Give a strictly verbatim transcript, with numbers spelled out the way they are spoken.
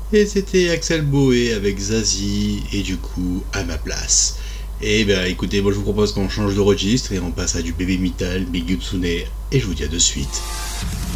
Et c'était Axel Boé avec Zazie et du coup à ma place. Et ben écoutez, moi je vous propose qu'on change de registre et on passe à du Baby Metal, Big Yutsune et je vous dis à de suite.